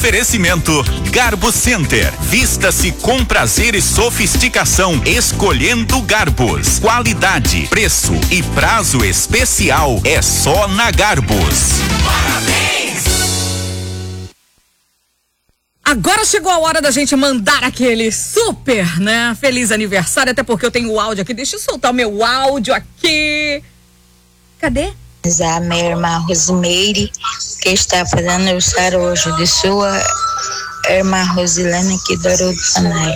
Oferecimento Garbo Center. Vista-se com prazer e sofisticação, escolhendo Garbos. Qualidade, preço e prazo especial é só na Garbos. Parabéns! Agora chegou a hora da gente mandar aquele super, né? Feliz aniversário, até porque eu tenho o áudio aqui. Deixa eu soltar o meu áudio aqui. Cadê? A minha irmã Rosimeire, que está fazendo aniversário hoje, de sua irmã Rosilene, aqui do Arucanai.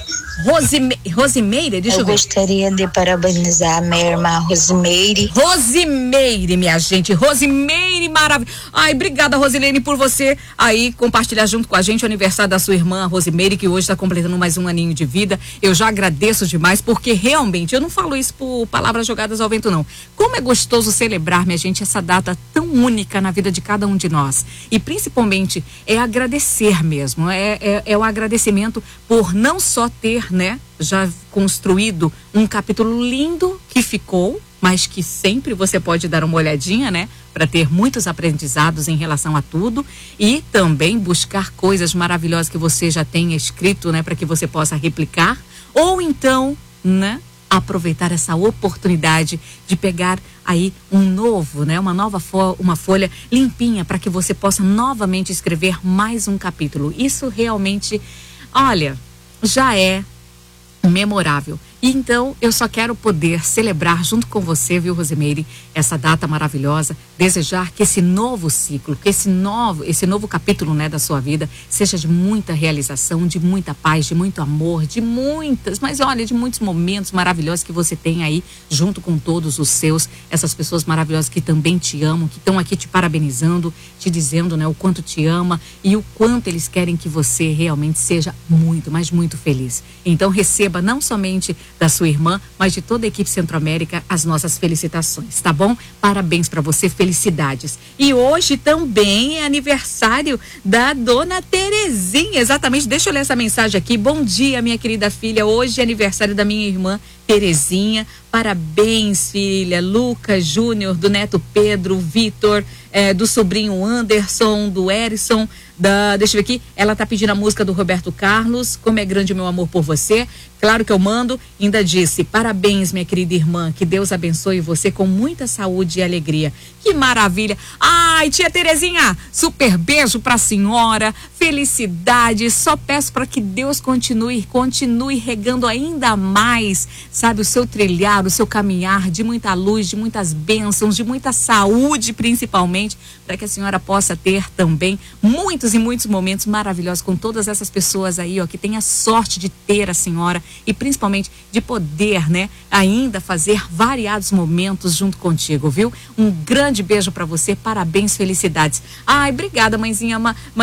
Rosimeire, deixa eu ver. Eu gostaria de parabenizar a minha irmã Rosimeire. Rosimeire, minha gente. Rosimeire, maravilha. Ai, obrigada, Rosilene, por você aí compartilhar junto com a gente o aniversário da sua irmã, Rosimeire, que hoje está completando mais um aninho de vida. Eu já agradeço demais, porque realmente, eu não falo isso por palavras jogadas ao vento, não. Como é gostoso celebrar, minha gente, essa data tão única na vida de cada um de nós. E principalmente, é agradecer mesmo. É o agradecimento por não só ter, né, já construído um capítulo lindo que ficou, mas que sempre você pode dar uma olhadinha, né, para ter muitos aprendizados em relação a tudo e também buscar coisas maravilhosas que você já tenha escrito, né, para que você possa replicar, ou então, né, aproveitar essa oportunidade de pegar aí um novo, né, uma folha limpinha para que você possa novamente escrever mais um capítulo. Isso realmente, olha, já é memorável. E então eu só quero poder celebrar junto com você, viu, Rosimeire, essa data maravilhosa, desejar que esse novo ciclo, que esse novo capítulo, né, da sua vida seja de muita realização, de muita paz, de muito amor, de muitos momentos maravilhosos que você tem aí junto com todos os seus, essas pessoas maravilhosas que também te amam, que estão aqui te parabenizando, te dizendo, né, o quanto te ama e o quanto eles querem que você realmente seja muito, mas muito feliz. Então receba não somente da sua irmã, mas de toda a equipe Centro-América, as nossas felicitações, tá bom? Parabéns pra você, felicidades. E hoje também é aniversário da dona Terezinha, exatamente, deixa eu ler essa mensagem aqui. Bom dia, minha querida filha, hoje é aniversário da minha irmã Terezinha, parabéns, filha. Lucas Júnior, do neto Pedro, Vitor, do sobrinho Anderson, do Erison, deixa eu ver aqui, ela tá pedindo a música do Roberto Carlos, Como é Grande o Meu Amor por Você. Claro que eu mando. Ainda disse, parabéns, minha querida irmã, que Deus abençoe você com muita saúde e alegria. Que maravilha. Ai, tia Terezinha, super beijo pra senhora, felicidade. Só peço para que Deus continue regando ainda mais, sabe, o seu trilhar, o seu caminhar de muita luz, de muitas bênçãos, de muita saúde, principalmente, para que a senhora possa ter também muitos e muitos momentos maravilhosos com todas essas pessoas aí, ó, que tem a sorte de ter a senhora e principalmente de poder, né, ainda fazer variados momentos junto contigo, viu? Um grande beijo para você, parabéns, felicidades. Ai, obrigada, mãezinha,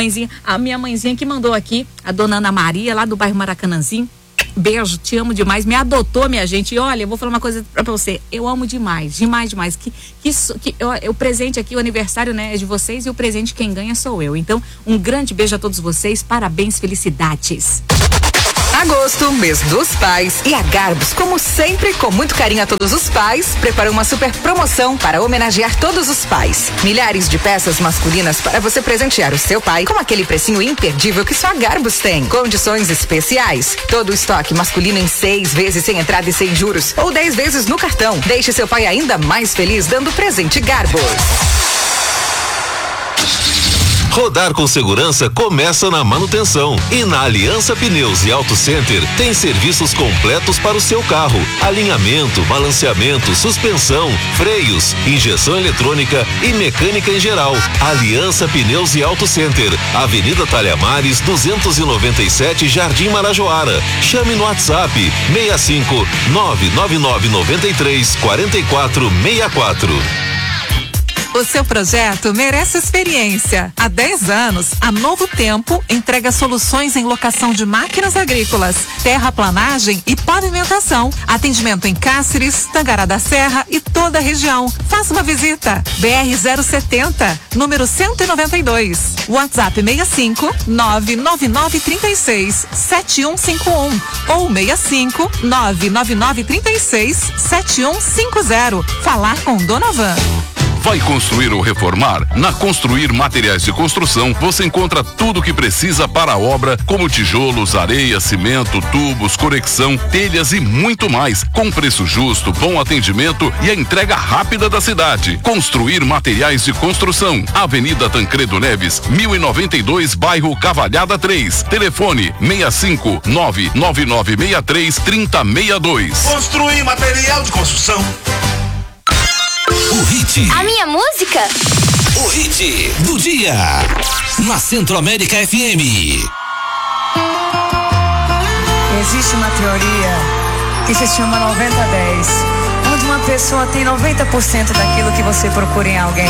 a minha mãezinha que mandou aqui, a dona Ana Maria, lá do bairro Maracanãzinho. Beijo, te amo demais, me adotou, minha gente. E olha, eu vou falar uma coisa pra você, eu amo demais, demais. O presente aqui, o aniversário, né, é de vocês e o presente quem ganha sou eu. Então, um grande beijo a todos vocês, parabéns, felicidades. Agosto, mês dos pais, e a Garbos, como sempre, com muito carinho a todos os pais, preparou uma super promoção para homenagear todos os pais. Milhares de peças masculinas para você presentear o seu pai com aquele precinho imperdível que só a Garbos tem. Condições especiais. Todo o estoque masculino em 6 vezes sem entrada e sem juros, ou 10 vezes no cartão. Deixe seu pai ainda mais feliz dando presente Garbos. Rodar com segurança começa na manutenção. E na Aliança Pneus e Auto Center tem serviços completos para o seu carro: alinhamento, balanceamento, suspensão, freios, injeção eletrônica e mecânica em geral. Aliança Pneus e Auto Center, Avenida Talhamares, 297, Jardim Marajoara. Chame no WhatsApp 65 999 93 4464. O seu projeto merece experiência. Há 10 anos, a Novo Tempo entrega soluções em locação de máquinas agrícolas, terraplanagem e pavimentação. Atendimento em Cáceres, Tangará da Serra e toda a região. Faça uma visita. BR-070, número 192. WhatsApp 65 99936 7151 ou 65 99936 7150. Falar com Dona Van. Vai construir ou reformar? Na Construir Materiais de Construção, você encontra tudo o que precisa para a obra, como tijolos, areia, cimento, tubos, conexão, telhas e muito mais, com preço justo, bom atendimento e a entrega rápida da cidade. Construir Materiais de Construção, Avenida Tancredo Neves, 1092, bairro Cavalhada 3. Telefone 65999633062. Construir material de construção. O hit. A minha música? O hit do dia. Na Centro-América FM. Existe uma teoria que se chama 90-10, onde uma pessoa tem 90% daquilo que você procura em alguém.